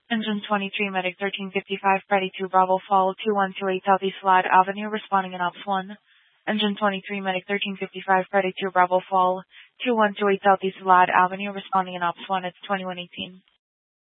Engine 23 Medic 1355 Freddy 2 Bravo Fall 2128 Southeast Ladd Avenue responding in Ops 1. Engine 23 Medic 1355 Freddy 2 Bravo Fall 2128 Southeast Ladd Avenue responding in Ops 1. It's 2118.